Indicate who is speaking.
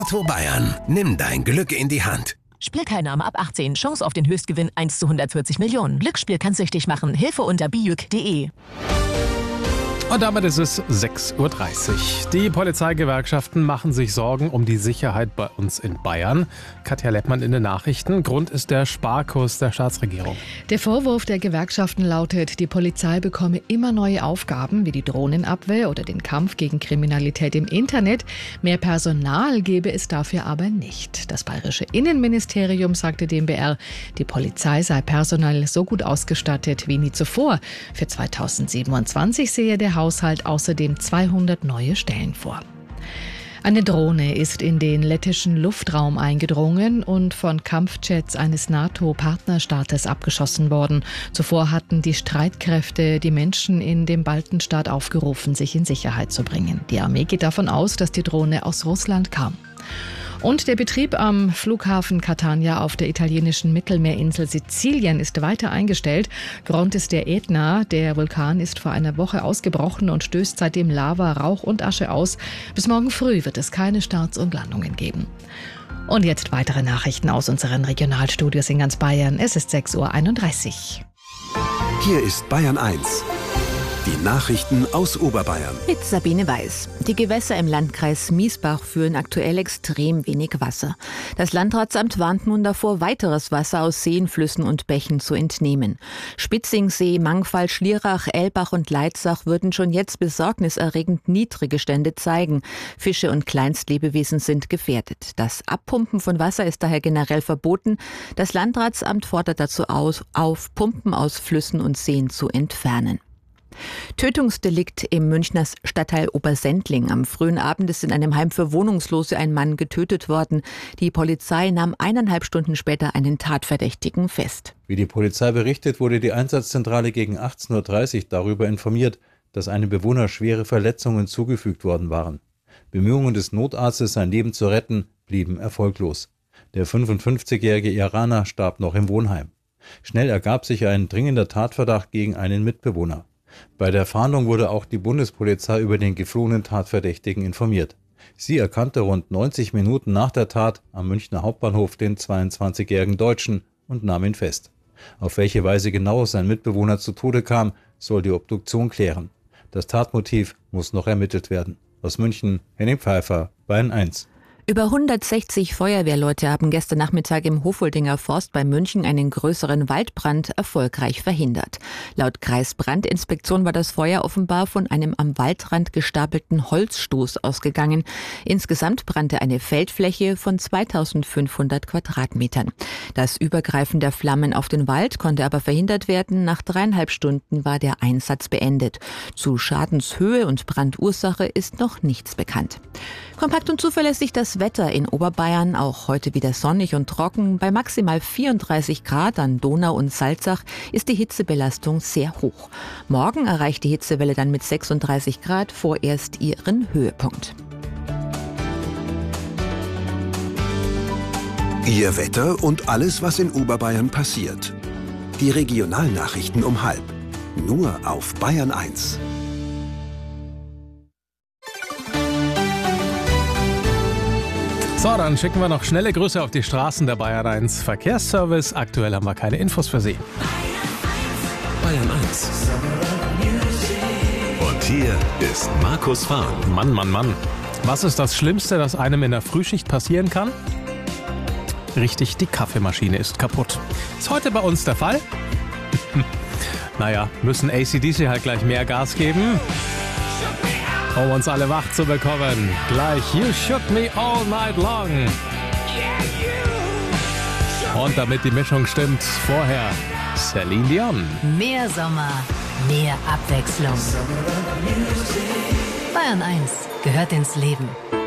Speaker 1: Lotto Bayern, nimm dein Glück in die Hand.
Speaker 2: Spielteilnahme ab 18. Chance auf den Höchstgewinn 1 zu 140 Millionen. Glücksspiel kann süchtig machen. Hilfe unter bijuk.de.
Speaker 3: Und damit ist es 6:30 Uhr. Die Polizeigewerkschaften machen sich Sorgen um die Sicherheit bei uns in Bayern. Katja Leppmann in den Nachrichten. Grund ist der Sparkurs der Staatsregierung.
Speaker 4: Der Vorwurf der Gewerkschaften lautet, die Polizei bekomme immer neue Aufgaben wie die Drohnenabwehr oder den Kampf gegen Kriminalität im Internet. Mehr Personal gebe es dafür aber nicht. Das bayerische Innenministerium sagte dem BR, die Polizei sei personell so gut ausgestattet wie nie zuvor. Für 2027 sehe der Haushalt außerdem 200 neue Stellen vor. Eine Drohne ist in den lettischen Luftraum eingedrungen und von Kampfjets eines NATO-Partnerstaates abgeschossen worden. Zuvor hatten die Streitkräfte die Menschen in dem Baltenstaat aufgerufen, sich in Sicherheit zu bringen. Die Armee geht davon aus, dass die Drohne aus Russland kam. Und der Betrieb am Flughafen Catania auf der italienischen Mittelmeerinsel Sizilien ist weiter eingestellt. Grund ist der Ätna. Der Vulkan ist vor einer Woche ausgebrochen und stößt seitdem Lava, Rauch und Asche aus. Bis morgen früh wird es keine Starts und Landungen geben. Und jetzt weitere Nachrichten aus unseren Regionalstudios in ganz Bayern. Es ist 6:31 Uhr.
Speaker 1: Hier ist Bayern 1. Die Nachrichten aus Oberbayern.
Speaker 5: Mit Sabine Weiß. Die Gewässer im Landkreis Miesbach führen aktuell extrem wenig Wasser. Das Landratsamt warnt nun davor, weiteres Wasser aus Seen, Flüssen und Bächen zu entnehmen. Spitzingsee, Mangfall, Schlierach, Elbach und Leitzach würden schon jetzt besorgniserregend niedrige Stände zeigen. Fische und Kleinstlebewesen sind gefährdet. Das Abpumpen von Wasser ist daher generell verboten. Das Landratsamt fordert dazu auf, Pumpen aus Flüssen und Seen zu entfernen. Tötungsdelikt im Münchner Stadtteil Obersendling. Am frühen Abend ist in einem Heim für Wohnungslose ein Mann getötet worden. Die Polizei nahm 1,5 Stunden später einen Tatverdächtigen fest.
Speaker 6: Wie die Polizei berichtet, wurde die Einsatzzentrale gegen 18:30 Uhr darüber informiert, dass einem Bewohner schwere Verletzungen zugefügt worden waren. Bemühungen des Notarztes, sein Leben zu retten, blieben erfolglos. Der 55-jährige Iraner starb noch im Wohnheim. Schnell ergab sich ein dringender Tatverdacht gegen einen Mitbewohner. Bei der Fahndung wurde auch die Bundespolizei über den geflohenen Tatverdächtigen informiert. Sie erkannte rund 90 Minuten nach der Tat am Münchner Hauptbahnhof den 22-jährigen Deutschen und nahm ihn fest. Auf welche Weise genau sein Mitbewohner zu Tode kam, soll die Obduktion klären. Das Tatmotiv muss noch ermittelt werden. Aus München, Henning Pfeiffer, Bayern 1.
Speaker 5: Über 160 Feuerwehrleute haben gestern Nachmittag im Hofoldinger Forst bei München einen größeren Waldbrand erfolgreich verhindert. Laut Kreisbrandinspektion war das Feuer offenbar von einem am Waldrand gestapelten Holzstoß ausgegangen. Insgesamt brannte eine Feldfläche von 2500 Quadratmetern. Das Übergreifen der Flammen auf den Wald konnte aber verhindert werden. Nach 3,5 Stunden war der Einsatz beendet. Zu Schadenshöhe und Brandursache ist noch nichts bekannt. Kompakt und zuverlässig das Wetter in Oberbayern, auch heute wieder sonnig und trocken. Bei maximal 34 Grad an Donau und Salzach ist die Hitzebelastung sehr hoch. Morgen erreicht die Hitzewelle dann mit 36 Grad vorerst ihren Höhepunkt.
Speaker 1: Ihr Wetter und alles, was in Oberbayern passiert. Die Regionalnachrichten um 12:30. Nur auf Bayern 1.
Speaker 3: So, dann schicken wir noch schnelle Grüße auf die Straßen der Bayern 1 Verkehrsservice. Aktuell haben wir keine Infos für Sie.
Speaker 1: Bayern 1. Und hier ist Markus Fahren.
Speaker 3: Mann. Was ist das Schlimmste, das einem in der Frühschicht passieren kann? Richtig, die Kaffeemaschine ist kaputt. Ist heute bei uns der Fall? Naja, müssen AC/DC halt gleich mehr Gas geben, um uns alle wach zu bekommen. Gleich You Shook Me All Night Long. Und damit die Mischung stimmt, vorher Celine Dion.
Speaker 2: Mehr Sommer, mehr Abwechslung. Bayern 1 gehört ins Leben.